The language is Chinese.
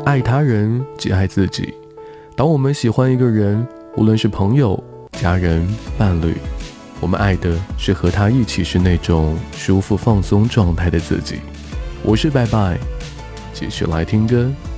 爱他人即爱自己。当我们喜欢一个人，无论是朋友、家人、伴侣，我们爱的是和他一起是那种舒服放松状态的自己。我是拜拜，继续来听歌。